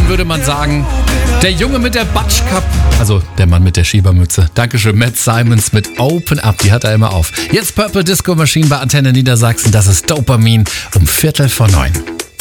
dann würde man sagen, der Junge mit der Batschkap, also der Mann mit der Schiebermütze. Dankeschön, Matt Simons mit Open Up, die hat er immer auf. Jetzt Purple Disco Machine bei Antenne Niedersachsen, das ist Dopamin um 8:45.